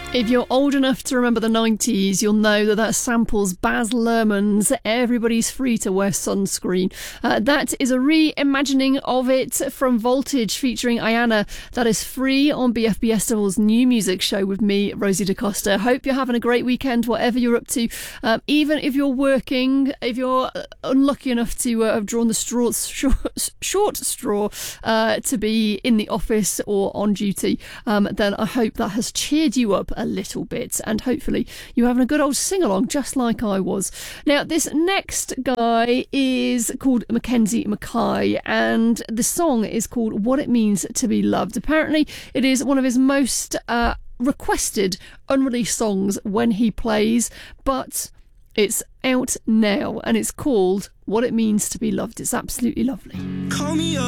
If you're old enough to remember the 90s, you'll know that samples Baz Luhrmann's Everybody's Free to Wear Sunscreen. That is a reimagining of it from Voltage featuring Ayana. That is free on BFBSTV's new music show with me, Rosie DaCosta. Hope you're having a great weekend, whatever you're up to. Even if you're working, if you're unlucky enough to have drawn the short straw to be in the office or on duty, then I hope that has cheered you up a little bit, and hopefully you're having a good old sing-along just like I was. Now, this next guy is called Mackenzie Mackay, and the song is called What It Means to Be Loved. Apparently it is one of his most requested unreleased songs when he plays, but it's out now and it's called What It Means to Be Loved. It's absolutely lovely. Call me up